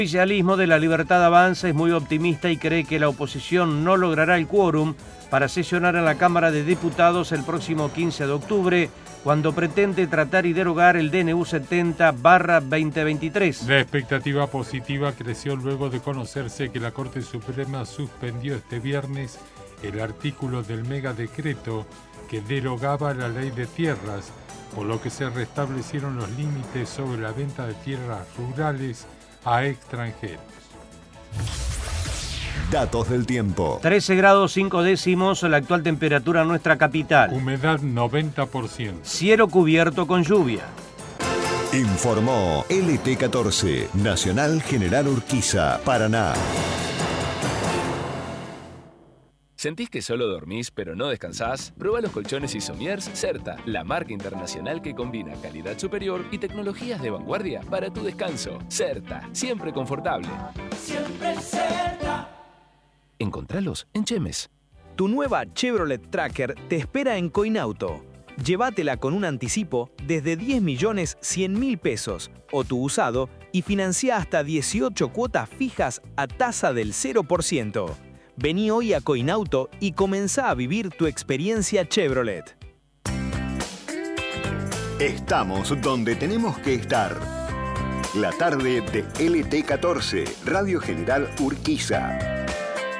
El oficialismo de La Libertad Avanza es muy optimista y cree que la oposición no logrará el quórum para sesionar en la Cámara de Diputados el próximo 15 de octubre, cuando pretende tratar y derogar el DNU 70/2023. La expectativa positiva creció luego de conocerse que la Corte Suprema suspendió este viernes el artículo del megadecreto que derogaba la ley de tierras, por lo que se restablecieron los límites sobre la venta de tierras rurales a extranjeros. Datos del tiempo. 13 grados 5 décimos la actual temperatura en nuestra capital. Humedad 90%. Cielo cubierto con lluvia. Informó LT14, Nacional General Urquiza, Paraná. ¿Sentís que solo dormís pero no descansás? Prueba los colchones Isomiers Certa, la marca internacional que combina calidad superior y tecnologías de vanguardia para tu descanso. Certa, siempre confortable. Siempre Certa. Encontralos en Chemes. Tu nueva Chevrolet Tracker te espera en Coinauto. Llévatela con un anticipo desde 10.100.000 pesos o tu usado y financia hasta 18 cuotas fijas a tasa del 0%. Vení hoy a Coinauto y comenzá a vivir tu experiencia Chevrolet. Estamos donde tenemos que estar. La tarde de LT14, Radio General Urquiza.